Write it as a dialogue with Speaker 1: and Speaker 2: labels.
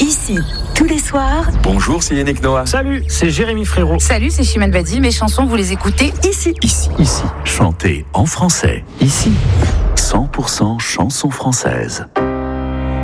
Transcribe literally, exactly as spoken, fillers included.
Speaker 1: Ici, tous les soirs.
Speaker 2: Bonjour, c'est Yannick Noah.
Speaker 3: Salut, c'est Jérémy Frérot.
Speaker 4: Salut, c'est Chimène Badi. Mes chansons, vous les écoutez
Speaker 1: ici.
Speaker 5: Ici, ici, chantez en français. Ici, cent pour cent chansons françaises.